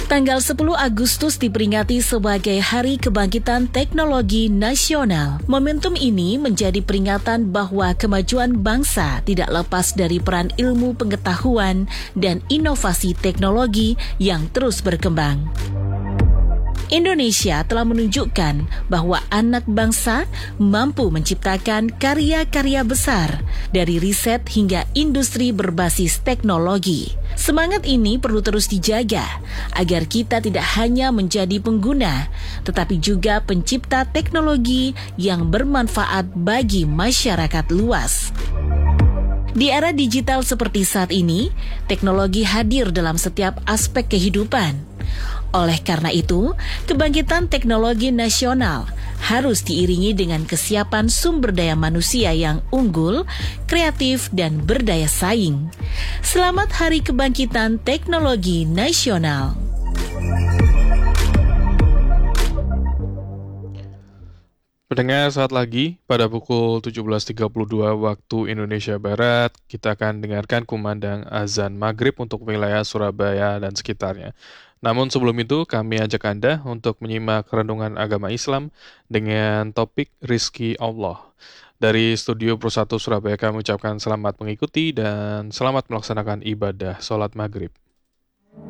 Tanggal 10 Agustus diperingati sebagai Hari Kebangkitan Teknologi Nasional. Momentum ini menjadi peringatan bahwa kemajuan bangsa tidak lepas dari peran ilmu pengetahuan dan inovasi teknologi yang terus berkembang. Indonesia telah menunjukkan bahwa anak bangsa mampu menciptakan karya-karya besar dari riset hingga industri berbasis teknologi. Semangat ini perlu terus dijaga agar kita tidak hanya menjadi pengguna, tetapi juga pencipta teknologi yang bermanfaat bagi masyarakat luas. Di era digital seperti saat ini, teknologi hadir dalam setiap aspek kehidupan. Oleh karena itu, kebangkitan teknologi nasional harus diiringi dengan kesiapan sumber daya manusia yang unggul, kreatif, dan berdaya saing. Selamat Hari Kebangkitan Teknologi Nasional. Pendengar, saat lagi pada pukul 17.32 waktu Indonesia Barat, kita akan dengarkan kumandang azan maghrib untuk wilayah Surabaya dan sekitarnya. Namun sebelum itu, kami ajak Anda untuk menyimak renungan agama Islam dengan topik Rizki Allah. Dari Studio Pro 1 Surabaya, kami ucapkan selamat mengikuti dan selamat melaksanakan ibadah sholat maghrib.